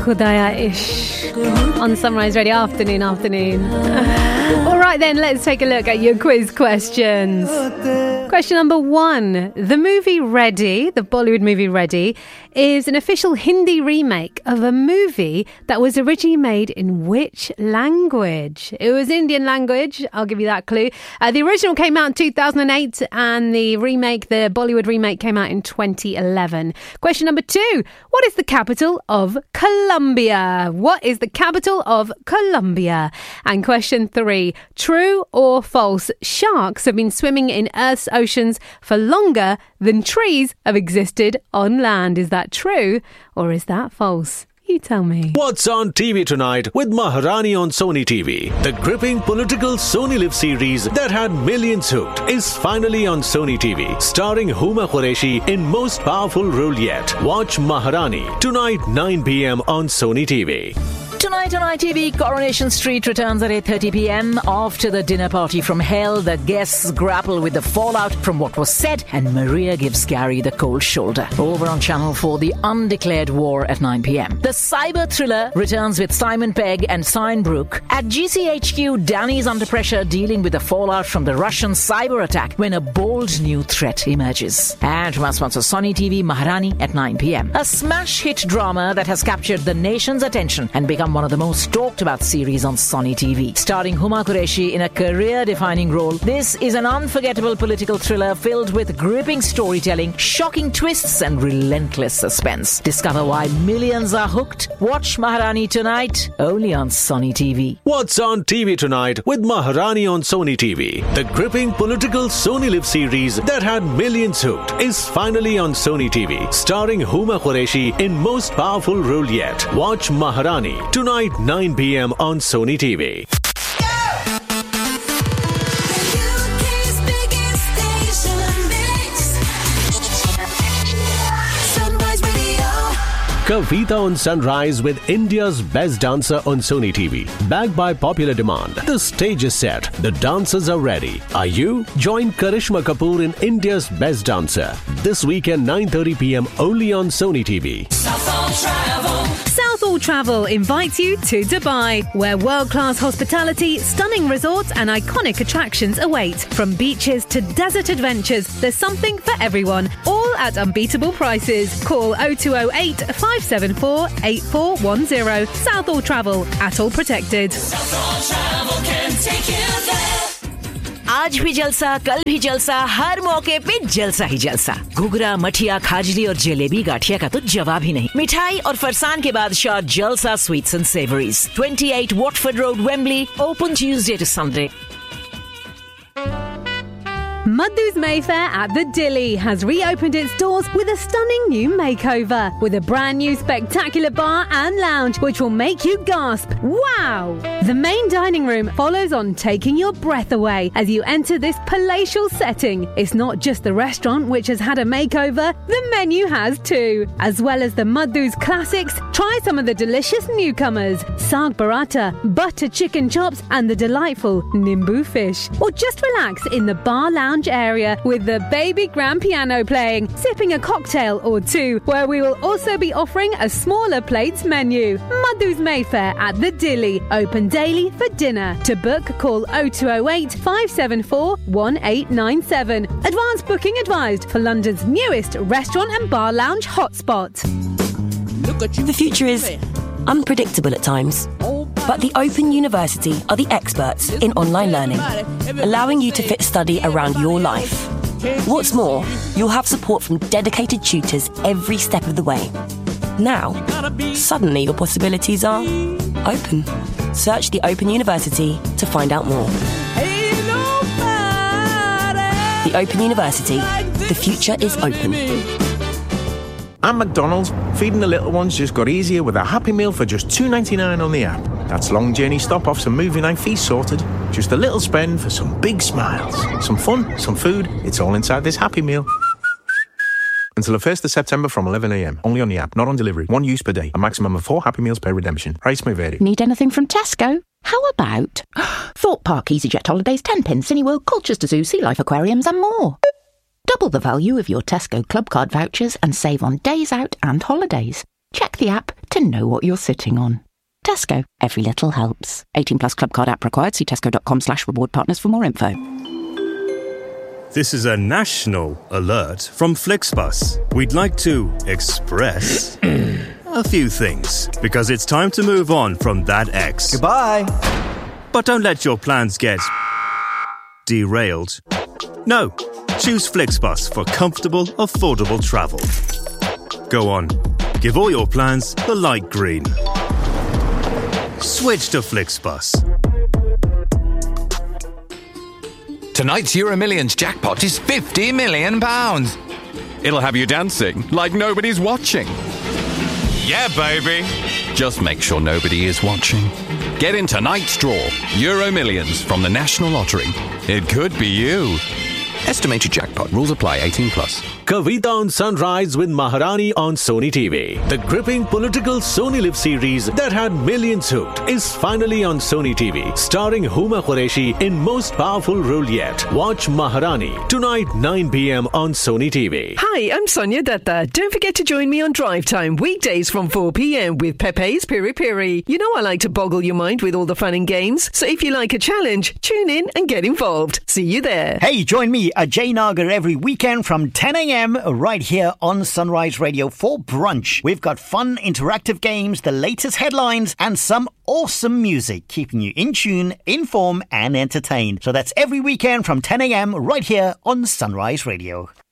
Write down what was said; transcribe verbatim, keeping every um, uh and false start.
Khudaya Ish on Sunrise Radio. Afternoon, afternoon. All right then, let's take a look at your quiz questions. Question number one. The movie Ready, the Bollywood movie Ready, is an official Hindi remake of a movie that was originally made in which language? It was Indian language, I'll give you that clue. Uh, the original came out in two thousand eight and the remake, the Bollywood remake, came out in twenty eleven. Question number two. What is the capital of Colombia? What is the capital of Colombia? And question three. True or false? Sharks have been swimming in Earth's oceans for longer than trees have existed on land. Is that true or is that false? You tell me. What's on T V tonight with Maharani on Sony T V? The gripping political Sony Live series that had millions hooked is finally on Sony T V, starring Huma Qureshi in most powerful role yet. Watch Maharani tonight nine p.m. on Sony T V. Tonight on I T V, Coronation Street returns at eight thirty p.m. After the dinner party from hell, the guests grapple with the fallout from what was said, and Maria gives Gary the cold shoulder. Over on Channel four, the undeclared war at nine p.m. The cyber thriller returns with Simon Pegg and Steinbrück. At G C H Q, Danny is under pressure dealing with the fallout from the Russian cyber attack when a bold new threat emerges. And from our sponsor Sony T V, Maharani at nine p.m. A smash hit drama that has captured the nation's attention and become one of the most talked about series on Sony T V. Starring Huma Qureshi in a career-defining role, this is an unforgettable political thriller filled with gripping storytelling, shocking twists and relentless suspense. Discover why millions are hooked. Watch Maharani tonight, only on Sony T V. What's on T V tonight with Maharani on Sony T V? The gripping political Sony Live series that had millions hooked is finally on Sony T V, starring Huma Qureshi in most powerful role yet. Watch Maharani tonight nine p.m. on Sony T V. Kavita on Sunrise with India's best dancer on Sony T V. Backed by popular demand. The stage is set. The dancers are ready. Are you? Join Karishma Kapoor in India's best dancer. This weekend nine thirty p.m. only on Sony T V. Southall Travel. Southall Travel invites you to Dubai, where world-class hospitality, stunning resorts and iconic attractions await. From beaches to desert adventures, there's something for everyone. All at unbeatable prices. Call oh two oh eight, five seven four, eight four one oh. Southall Travel, at all protected. Southall Travel can take you there. आज भी जलसा, कल भी जलसा, हर मौके पे जलसा ही जलसा। घुघरा, मठिया, खाजली और जलेबी गाठिया का तो जवाब ही नहीं। मिठाई और फरसान के बादशाह जलसा sweets and savouries, twenty-eight Watford Road, Wembley, open Tuesday to Sunday. Madhu's Mayfair at the Dilly has reopened its doors with a stunning new makeover, with a brand new spectacular bar and lounge which will make you gasp, wow! The main dining room follows on, taking your breath away as you enter this palatial setting. It's not just the restaurant which has had a makeover, the menu has too. As well as the Madhu's classics, try some of the delicious newcomers, Saag Paratha, butter chicken chops and the delightful Nimbu fish. Or just relax in the bar lounge area with the baby grand piano playing, sipping a cocktail or two, where we will also be offering a smaller plates menu. Madhu's Mayfair at the Dilly, open daily for dinner. To book, call oh two oh eight, five seven four, one eight nine seven. Advance booking advised for London's newest restaurant and bar lounge hotspot. The future is unpredictable at times, but the Open University are the experts in online learning, allowing you to fit study around your life. What's more, you'll have support from dedicated tutors every step of the way. Now, suddenly your possibilities are open. Search the Open University to find out more. The Open University. The future is open. At McDonald's, feeding the little ones just got easier with a Happy Meal for just two ninety-nine on the app. That's long journey stop-offs and movie night feast sorted. Just a little spend for some big smiles. Some fun, some food, it's all inside this Happy Meal. Until the first of September from eleven a.m. Only on the app, not on delivery. One use per day. A maximum of four Happy Meals per redemption. Price may vary. Need anything from Tesco? How about Thorpe Park EasyJet Holidays, Tenpin, Cineworld, Colchester Zoo, Sea Life Aquariums and more. Double the value of your Tesco Club Card vouchers and save on days out and holidays. Check the app to know what you're sitting on. Tesco. Every little helps. eighteen plus Club Card app required. See tesco.com slash reward partners for more info. This is a national alert from Flixbus. We'd like to express a few things, because it's time to move on from that ex. Goodbye. But don't let your plans get derailed. No, choose Flixbus for comfortable, affordable travel. Go on, give all your plans the light green. Switch to Flixbus. Tonight's Euro Millions jackpot is fifty million pounds. It'll have you dancing like nobody's watching. Yeah, baby. Just make sure nobody is watching. Get in tonight's draw. Euro Millions from the National Lottery. It could be you. Estimated jackpot. Rules apply. eighteen plus. Kavita on Sunrise with Maharani on Sony T V. The gripping political Sony Live series that had millions hooked is finally on Sony T V, starring Huma Qureshi in most powerful role yet. Watch Maharani tonight nine p.m. on Sony T V. Hi, I'm Sonia Datta. Don't forget to join me on Drive Time weekdays from four p.m. with Pepe's Piri Piri. You know I like to boggle your mind with all the fun and games, so if you like a challenge, tune in and get involved. See you there. Hey, join me, Ajay Nagar, every weekend from ten a.m. right here on Sunrise Radio for brunch. We've got fun, interactive games, the latest headlines, and some awesome music, keeping you in tune, informed, and entertained. So that's every weekend from ten a.m. right here on Sunrise Radio.